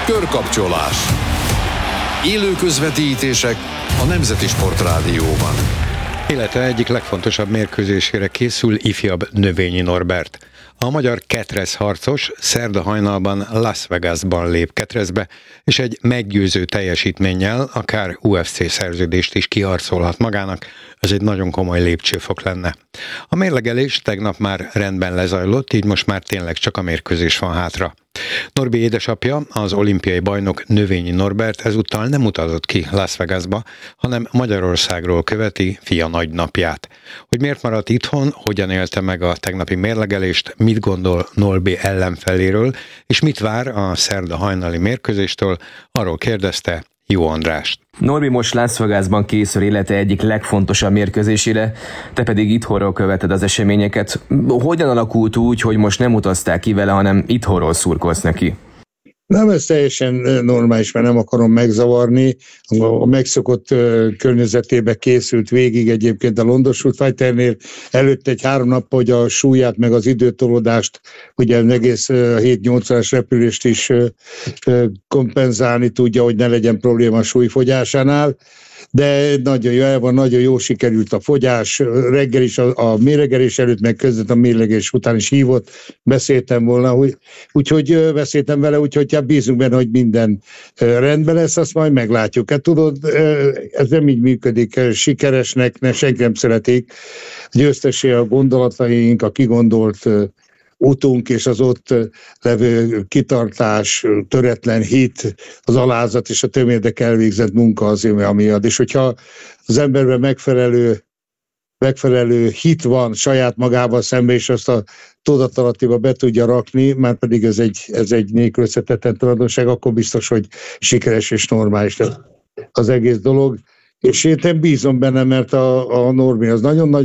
Körkapcsolás. Élő közvetítések a Nemzeti Sportrádióban. Élete egyik legfontosabb mérkőzésére készül ifjabb Növényi Norbert. A magyar ketrezharcos szerda hajnalban Las Vegasban lép ketrezbe, és egy meggyőző teljesítménnyel akár UFC szerződést is kiharcolhat magának, ez egy nagyon komoly lépcsőfok lenne. A mérlegelés tegnap már rendben lezajlott, így most már tényleg csak a mérkőzés van hátra. Norbi édesapja, az olimpiai bajnok Növényi Norbert ezúttal nem utazott ki Las Vegasba, hanem Magyarországról követi fia nagynapját. Hogy miért maradt itthon, hogyan élte meg a tegnapi mérlegelést, mit gondol Norbi ellenfeléről, és mit vár a szerda hajnali mérkőzéstől, arról kérdezte Jó Andrást. Norbi most Las Vegasban készül élete egyik legfontosabb mérkőzésére, te pedig itthonról követed az eseményeket. Hogyan alakult úgy, hogy most nem utaztál ki vele, hanem itthonról szurkolsz neki? Nem, ez teljesen normális, mert nem akarom megzavarni. A megszokott környezetébe készült végig egyébként a London Shoot Fighternél. Előtte egy 3 nap, hogy a súlyát meg az időtolódást, ugye az egész 7-8-as repülést is kompenzálni tudja, hogy ne legyen probléma a súlyfogyásánál. De nagyon jó sikerült a fogyás, reggel is a mérlegelés előtt, meg között a mérlegelés után is hívott, beszéltem vele, úgyhogy bízunk benne, hogy minden rendben lesz, azt majd meglátjuk. Hát tudod, ez nem így működik, sikeresnek senki nem szeretik, győztessé a gondolataink, a kigondolt utunk és az ott levő kitartás, töretlen hit, az alázat és a tömérdek elvégzett munka az, ami ad. És hogyha az emberben megfelelő hit van saját magával szemben, és azt a tudatalattiba be tudja rakni, már pedig ez egy nélkülözhetetlen tulajdonság, akkor biztos, hogy sikeres és normális az egész dolog. És én bízom benne, mert a Norbi az nagyon nagy